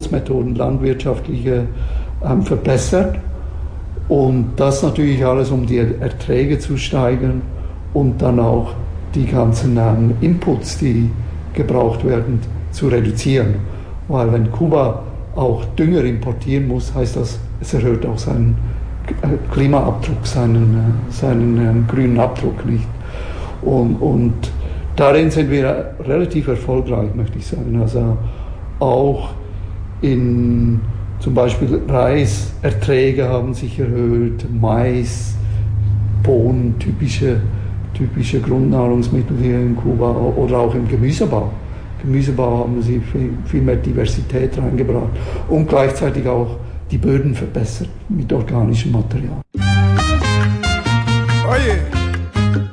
Produktionsmethoden, landwirtschaftliche verbessert. Und das natürlich alles, um die Erträge zu steigern und dann auch die ganzen Inputs, die gebraucht werden, zu reduzieren. Weil wenn Kuba auch Dünger importieren muss, heißt das, es erhöht auch seinen Klimaabdruck, seinen grünen Abdruck nicht. Und darin sind wir relativ erfolgreich, möchte ich sagen. Also auch zum Beispiel Reiserträge haben sich erhöht, Mais, Bohnen, typische Grundnahrungsmittel hier in Kuba oder auch im Gemüsebau. Gemüsebau haben sie viel mehr Diversität reingebracht und gleichzeitig auch die Böden verbessert mit organischem Material. Oye.